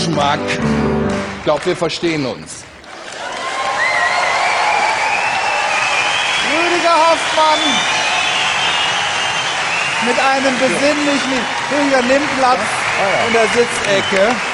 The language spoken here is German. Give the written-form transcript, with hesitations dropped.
Geschmack. Ich glaube, wir verstehen uns. Rüdiger Hoffmann mit einem besinnlichen... Rüdiger, nimm Platz in der Sitzecke.